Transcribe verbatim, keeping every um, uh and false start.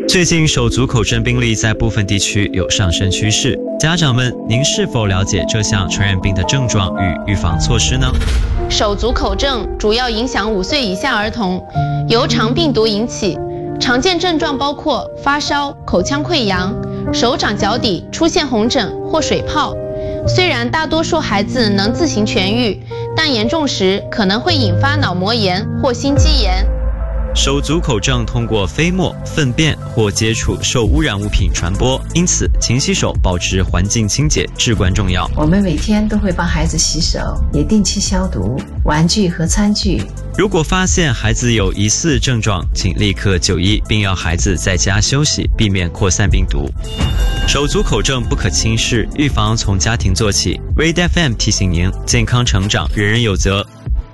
最近手足口症病例在部分地区有上升趋势，家长们，您是否了解这项传染病的症状与预防措施呢？ 手足口症主要影响五岁以下儿童，由肠病毒引起，常见症状包括发烧、口腔溃疡、手掌脚底出现红疹或水泡。虽然大多数孩子能自行痊愈，但严重时可能会引发脑膜炎或心肌炎。 手足口症通过飞沫、粪便或接触受污染物品传播，因此勤洗手，保持环境清洁至关重要。 我们每天都会帮孩子洗手，也定期消毒玩具和餐具。 如果发现孩子有疑似症状，请立刻就医，并要孩子在家休息，避免扩散病毒。手足口症不可轻视，预防从家庭做起。Red F M 提醒您，健康成长人人有责。